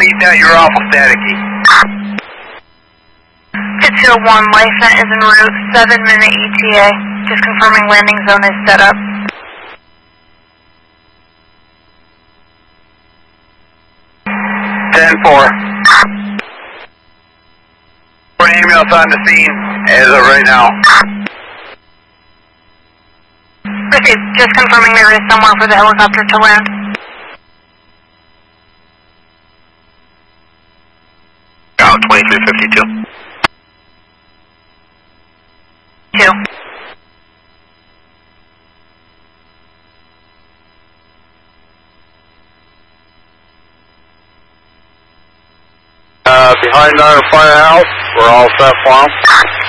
repeat that? You're awful staticky. Pittsfield 1, LifeNet is en route, 7-minute ETA. Just confirming landing zone is set up. Four ambulance on the scene as of right now. Received. Just confirming there is somewhere for the helicopter to land. Out 2352. 2. Behind our firehouse, we're all set for them.